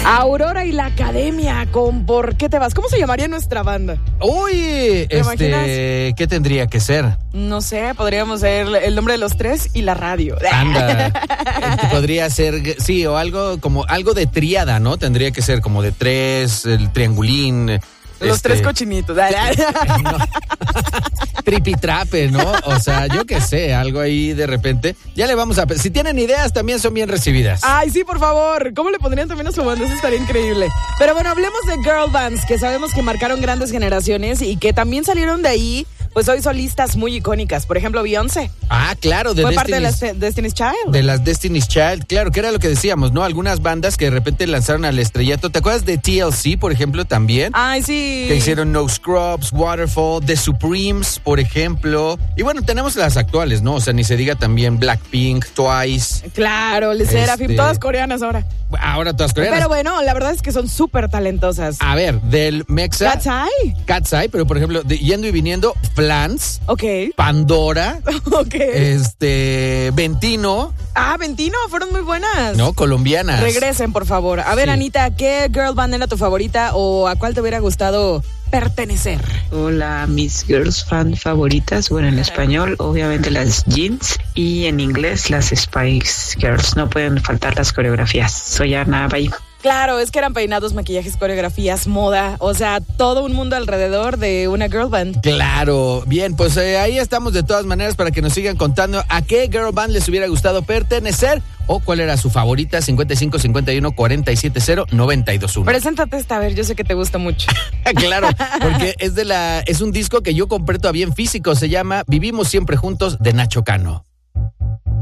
Aurora y la Academia con ¿Por qué te vas? ¿Cómo se llamaría nuestra banda? Uy, ¿qué tendría que ser? No sé, podríamos ser el nombre de los tres y la radio. Anda, podría ser, sí, o algo como algo de tríada, ¿no? Tendría que ser como de tres, el triangulín. Los tres cochinitos. No. Tripitrape, ¿no? O sea, yo qué sé, algo ahí de repente. Ya le vamos a... Si tienen ideas, también son bien recibidas. Ay, sí, por favor. ¿Cómo le pondrían también a su banda? Eso estaría increíble. Pero bueno, hablemos de girl bands, que sabemos que marcaron grandes generaciones y que también salieron de ahí, pues hoy solistas muy icónicas. Por ejemplo, Beyoncé. Ah, claro. Fue parte de las Destiny's Child. De las Destiny's Child, claro, que era lo que decíamos, ¿no? Algunas bandas que de repente lanzaron al estrellato. ¿Te acuerdas de TLC, por ejemplo, también? Ay, sí. Que hicieron No Scrubs, Waterfall, The Supremes, por ejemplo. Y bueno, tenemos las actuales, ¿no? O sea, ni se diga también Blackpink, Twice. Claro, Les Seraphim, todas coreanas ahora. Ahora todas coreanas. Pero bueno, la verdad es que son súper talentosas. A ver, del Mexa. Cat's Eye, pero por ejemplo, yendo y viniendo, Flans. Ok. Pandora. Ok. Ventino. Ah, Ventino, fueron muy buenas. No, colombianas. Regresen, por favor. A ver, sí. Anita, ¿qué girl band era tu favorita o a cuál te hubiera gustado pertenecer? Hola, mis girls fan favoritas, bueno, en español obviamente las Jeans y en inglés las Spice Girls. No pueden faltar las coreografías. Soy Ana, bye. Claro, es que eran peinados, maquillajes, coreografías, moda, o sea, todo un mundo alrededor de una girl band. Claro, bien, pues ahí estamos de todas maneras para que nos sigan contando a qué girl band les hubiera gustado pertenecer o cuál era su favorita. 55 51 47 0 92 1. Preséntate esta, a ver, yo sé que te gusta mucho. Claro, porque es un disco que yo compré todavía en físico, se llama Vivimos Siempre Juntos de Nacho Cano.